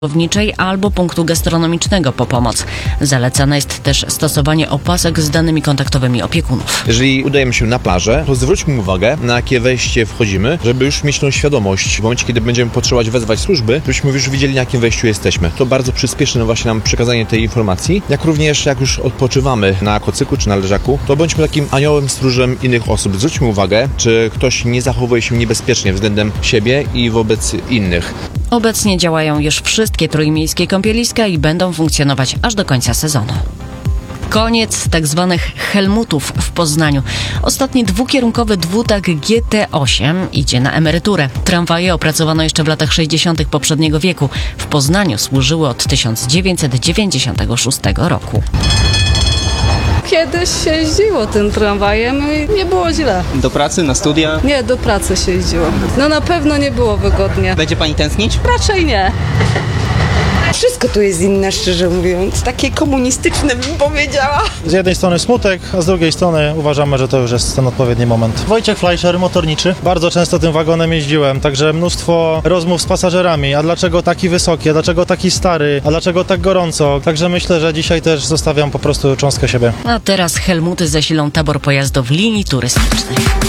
albo punktu gastronomicznego po pomoc. Zalecane jest też stosowanie opasek z danymi kontaktowymi opiekunów. Jeżeli udajemy się na plażę, to zwróćmy uwagę, na jakie wejście wchodzimy, żeby już mieć tą świadomość. W momencie, kiedy będziemy potrzebować wezwać służby, żebyśmy już wiedzieli, na jakim wejściu jesteśmy. To bardzo przyspieszy właśnie nam przekazanie tej informacji. Jak również, jak już odpoczywamy na kocyku czy na leżaku, to bądźmy takim aniołem, stróżem innych osób. Zwróćmy uwagę, czy ktoś nie zachowuje się niebezpiecznie względem siebie i wobec innych. Obecnie działają już wszystkie trójmiejskie kąpieliska i będą funkcjonować aż do końca sezonu. Koniec tzw. helmutów w Poznaniu. Ostatni dwukierunkowy dwutak GT8 idzie na emeryturę. Tramwaje opracowano jeszcze w latach 60. poprzedniego wieku. W Poznaniu służyły od 1996 roku. Kiedyś się jeździło tym tramwajem i nie było źle. Do pracy, na studia? Nie, do pracy się jeździło. No na pewno nie było wygodnie. Będzie pani tęsknić? Raczej nie. Wszystko tu jest inne, szczerze mówiąc. Takie komunistyczne bym powiedziała. Z jednej strony smutek, a z drugiej strony uważamy, że to już jest ten odpowiedni moment. Wojciech Fleischer, motorniczy. Bardzo często tym wagonem jeździłem, także mnóstwo rozmów z pasażerami. A dlaczego taki wysoki, a dlaczego taki stary, a dlaczego tak gorąco? Także myślę, że dzisiaj też zostawiam po prostu cząstkę siebie. A teraz helmuty zasilą tabor pojazdów linii turystycznych.